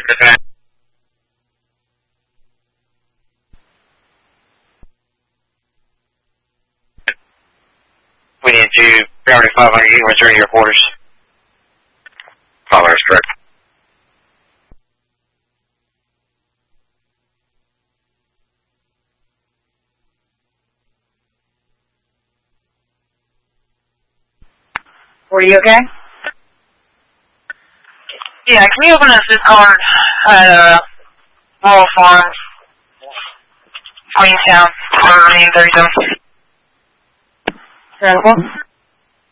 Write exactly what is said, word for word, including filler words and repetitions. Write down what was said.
We need to priority five hundred, you can return to your quarters. five hundred is correct. Were you okay? Yeah, can you open us this card at uh, Laurel Farms, Queenstown, or I mean thirty-seven? Tranquil.